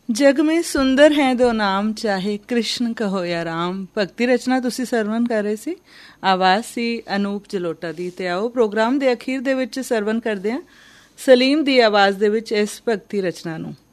ਜਗ ਮੇਂ ਸੁੰਦਰ ਹੈ ਦੋ ਨਾਮ, ਚਾਹੇ ਕ੍ਰਿਸ਼ਨ ਕਹੋ ਜਾਂ ਰਾਮ। ਭਗਤੀ ਰਚਨਾ ਤੁਸੀਂ ਸਰਵਨ ਕਰ ਰਹੇ ਸੀ, ਆਵਾਜ਼ ਸੀ ਅਨੂਪ ਜਲੋਟਾ ਦੀ। ਤੇ ਆਓ ਪ੍ਰੋਗਰਾਮ ਦੇ ਅਖੀਰ ਦੇ ਵਿੱਚ ਸਰਵਨ ਕਰਦੇ ਹਾਂ ਸਲੀਮ ਦੀ ਆਵਾਜ਼ ਦੇ ਵਿੱਚ ਇਸ ਭਗਤੀ ਰਚਨਾ ਨੂੰ।